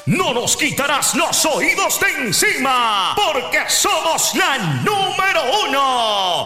no nos quitarás los oídos de encima, porque somos la número 1.